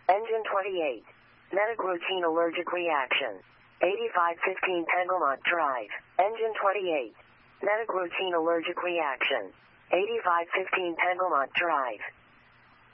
Engine 28. Medic routine allergic reaction. 8515 Pegremont Drive. Engine 28. Medic routine allergic reaction. 8515 Pegremont Drive.